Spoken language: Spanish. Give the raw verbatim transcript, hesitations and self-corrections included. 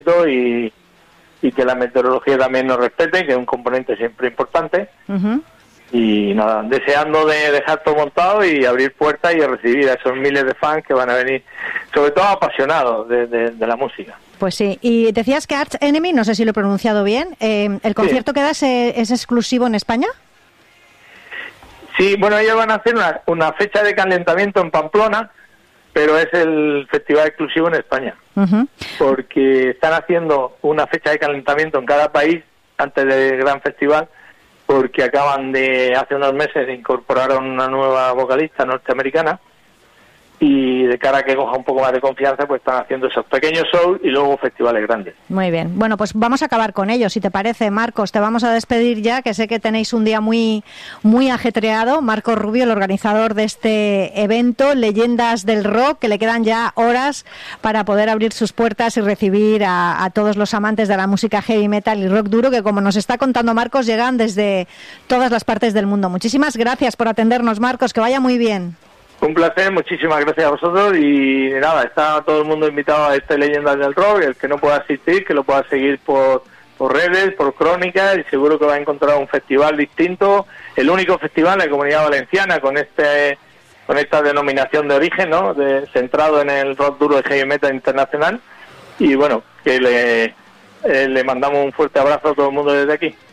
y, y que la meteorología también nos respete, que es un componente siempre importante. Uh-huh. Y nada, deseando de dejar todo montado y abrir puertas y recibir a esos miles de fans que van a venir, sobre todo apasionados de, de, de la música. Pues sí, y decías que Arch Enemy, no sé si lo he pronunciado bien, eh, ¿el concierto sí. que das es, es exclusivo en España? Sí, bueno, ellos van a hacer una, una fecha de calentamiento en Pamplona, pero es el festival exclusivo en España, uh-huh. porque están haciendo una fecha de calentamiento en cada país antes del gran festival, porque acaban de, hace unos meses, incorporaron una nueva vocalista norteamericana, y de cara a que coja un poco más de confianza, pues están haciendo esos pequeños shows y luego festivales grandes. Muy bien. Bueno, pues vamos a acabar con ellos, si te parece, Marcos. Te vamos a despedir ya, que sé que tenéis un día muy muy ajetreado. Marcos Rubio, el organizador de este evento, Leyendas del Rock, que le quedan ya horas para poder abrir sus puertas y recibir a, a todos los amantes de la música heavy metal y rock duro, que como nos está contando Marcos, llegan desde todas las partes del mundo. Muchísimas gracias por atendernos, Marcos, que vaya muy bien. Un placer, muchísimas gracias a vosotros y nada, está todo el mundo invitado a este Leyendas del Rock, el que no pueda asistir, que lo pueda seguir por, por redes, por crónicas, y seguro que va a encontrar un festival distinto, el único festival de la Comunidad Valenciana con este con esta denominación de origen, ¿no?, de, centrado en el rock duro de heavy metal internacional, y bueno, que le, eh, le mandamos un fuerte abrazo a todo el mundo desde aquí.